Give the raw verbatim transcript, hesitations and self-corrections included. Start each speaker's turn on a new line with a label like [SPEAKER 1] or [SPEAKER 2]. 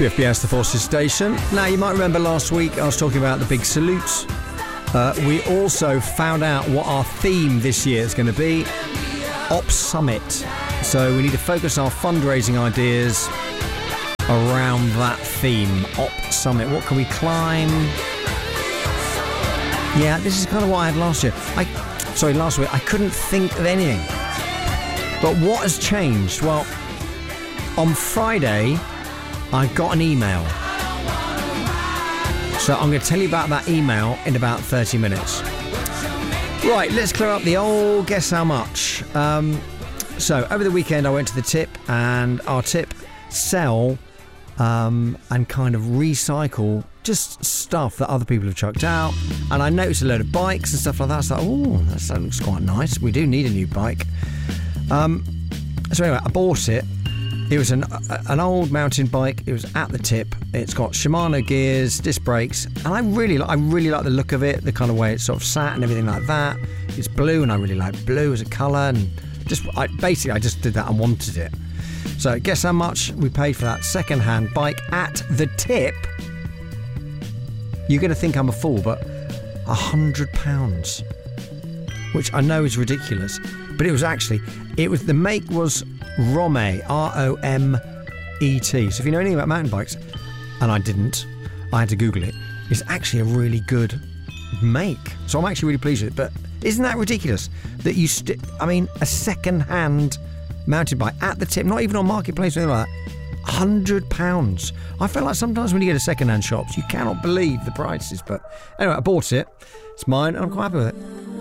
[SPEAKER 1] B F B S, the Forces Station. Now, you might remember last week I was talking about the big salutes. Uh, we also found out what our theme this year is going to be. Ops Summit. So we need to focus our fundraising ideas around that theme. Ops Summit. What can we climb? Yeah, this is kind of what I had last year. I, sorry, last week. I couldn't think of anything. But what has changed? Well, on Friday, I got an email. So I'm going to tell you about that email in about thirty minutes. Right, let's clear up the old guess how much. Um, so over the weekend, I went to the tip, and our tip sell um, and kind of recycle just stuff that other people have chucked out. And I noticed a load of bikes and stuff like that. So I thought, oh, that looks quite nice. We do need a new bike. Um, so anyway, I bought it. It was an an old mountain bike. It was at the tip. It's got Shimano gears, disc brakes, and I really, I really like the look of it, the kind of way it's sort of sat and everything like that. It's blue, and I really like blue as a colour. And just, I, basically, I just did that and wanted it. So guess how much we paid for that second-hand bike at the tip? You're going to think I'm a fool, but a hundred pounds, which I know is ridiculous, but it was actually, it was the make was Rome, R O M E T. So if you know anything about mountain bikes, and I didn't, I had to Google it, it's actually a really good make. So I'm actually really pleased with it. But isn't that ridiculous that you, st- I mean, a second-hand mountain bike at the tip, not even on Marketplace or anything like that, one hundred pounds. I feel like sometimes when you go to second-hand shops, you cannot believe the prices. But anyway, I bought it. It's mine, and I'm quite happy with it.